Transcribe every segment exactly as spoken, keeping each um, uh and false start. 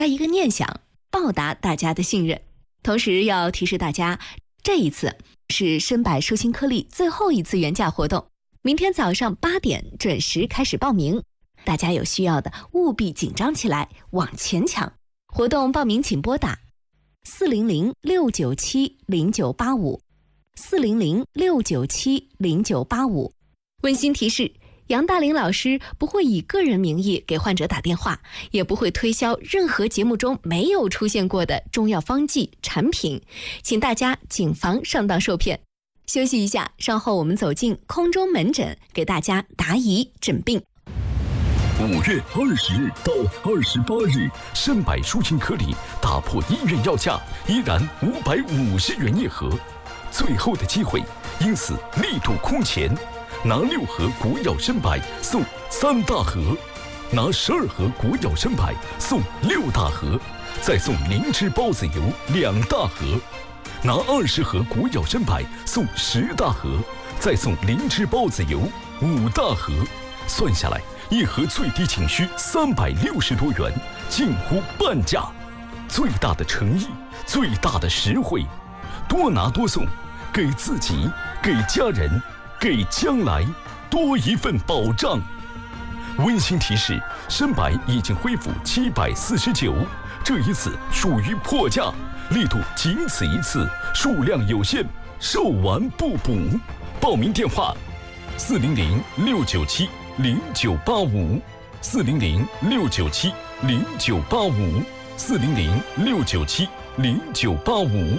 一个念想，报答大家的信任。同时要提示大家，这一次是深百舒心颗粒最后一次原价活动，明天早上八点准时开始报名，大家有需要的务必紧张起来，往前抢。活动报名请拨打四零零六九七零九八五四零零六九七零九八五。温馨提示，杨大林老师不会以个人名义给患者打电话，也不会推销任何节目中没有出现过的中药方剂产品，请大家谨防上当受骗。休息一下，稍后我们走进空中门诊，给大家答疑诊病。 五月二十日到二十八日，深百舒心颗粒打破医院药价，依然五百五十元一盒，最后的机会，因此力度空前。拿六盒国药深百送三大盒，拿十二盒国药深百送六大盒，再送灵芝孢子油两大盒。拿二十盒国药深百送十大盒，再送灵芝孢子油五大盒。算下来，一盒最低仅需三百六十多元，近乎半价。最大的诚意，最大的实惠，多拿多送，给自己，给家人，给将来多一份保障。温馨提示：深百已经恢复七百四十九，这一次属于破价，力度仅此一次，数量有限，售完不补。报名电话：四零零六九七零九八五，四零零六九七零九八五，四零零六九七零九八五。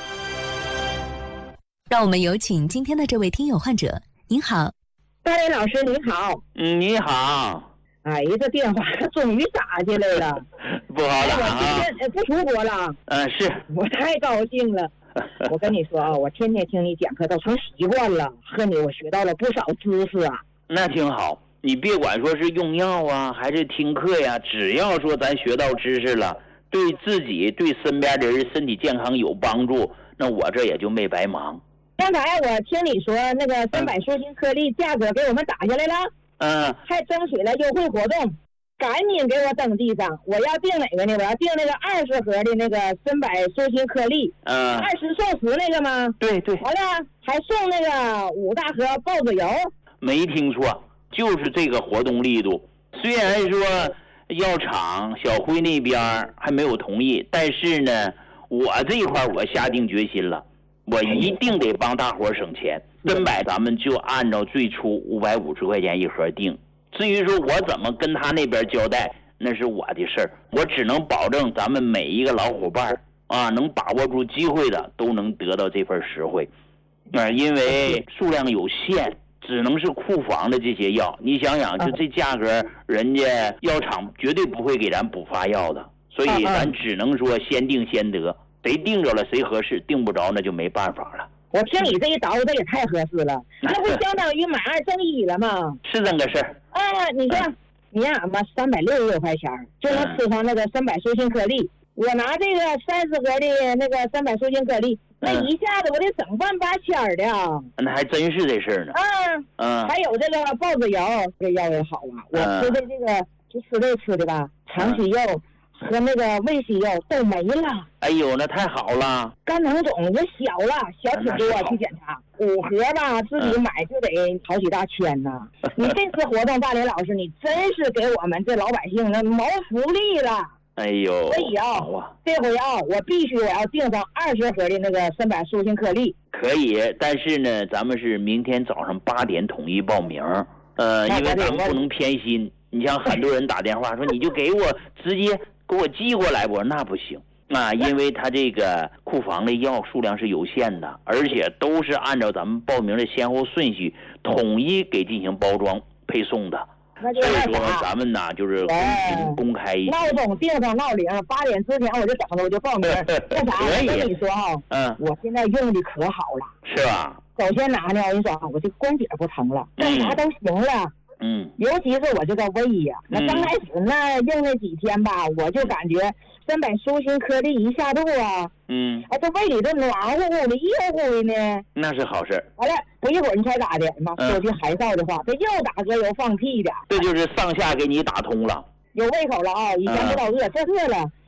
让我们有请今天的这位听友患者。您好， 大林老师您好。 嗯，你好。 哎呀，这电话终于打进来了， 不好了啊！ 我今天不出国了。 嗯，是我太高兴了。我跟你说啊，我天天听你讲课都成习惯了，和你我学到了不少知识啊。 那挺好，你别管说是用药啊，还是听课呀，只要说咱学到知识了，对自己对身边的人身体健康有帮助，那我这也就没白忙。 刚才我听你说那个三百舒心颗粒价格给我们打下来了， 嗯， 还争取了优惠活动，赶紧给我登记上。我要订哪个呢？我要订那个二十盒的那个三百舒心颗粒， 嗯， 二十送十那个吗？ 对对。 完了还送那个五大盒孢子油。 没听错，就是这个活动力度。虽然说药厂小辉那边还没有同意，但是呢，我这一块我下定决心了。我一定得帮大伙省钱，深百咱们就按照最初五百五十块钱一盒定。至于说我怎么跟他那边交代，那是我的事儿。我只能保证咱们每一个老伙伴啊，能把握住机会的都能得到这份实惠。啊，因为数量有限，只能是库房的这些药。你想想，就这价格，人家药厂绝对不会给咱补发药的，所以咱只能说先定先得。谁定着了谁合适，定不着那就没办法了。 我听你这一叨，这也太合适了，那不相当于买二赠一了吗？ 是这个事儿啊！你说，嗯、你让俺们三百六十多块钱就能吃上那个三百舒心颗粒，我拿这个三十盒的那个三百舒心颗粒，那一下子我得省万八千的啊！ 那还真是这事儿呢。 啊， 嗯， 还有这个孢子油，这药也好啊。我吃的这个就吃这吃的吧，长期药。和那个胃西药都没了。 哎呦，那太好了！ 肝囊肿也小了，小挺多去检查，五盒吧，自己买就得好几大千呢。你这次活动，大林老师，你真是给我们这老百姓那谋福利了。 哎呦， 所以啊，这回啊，我必须我要订上二十盒的那个三百舒心颗粒。 可以，但是呢，咱们是明天早上八点统一报名，呃，因为咱们不能偏心。你像很多人打电话说，你就给我直接。给我寄过来，我说那不行啊，因为他这个库房的药数量是有限的，而且都是按照咱们报名的先后顺序统一给进行包装配送的。 那就所以说咱们呢就是公平公开一些。 闹钟定上闹铃，八点之前我就等着，我就报名。那啥，我跟你说哈，嗯，我现在用的可好了， 是吧？ 首先哪呢？我跟你说，我这关节不疼了，干啥都行了。 嗯， 尤其是我这个胃呀、啊，那刚开始那用那几天吧，我就感觉三百舒心颗粒一下肚啊， 嗯， 哎，这胃里头暖乎乎的、热乎的呢。 那是好事。 完了，不一会儿你猜咋的？妈说句海臊的话，这又打嗝又放屁的。 这就是上下给你打通了， 有胃口了啊！以前不老饿，这饿了。